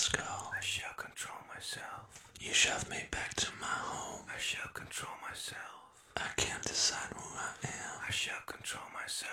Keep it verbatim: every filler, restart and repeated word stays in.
Let's go. I shall control myself. You shove me back to my home. I shall control myself. I can't decide who I am. I shall control myself.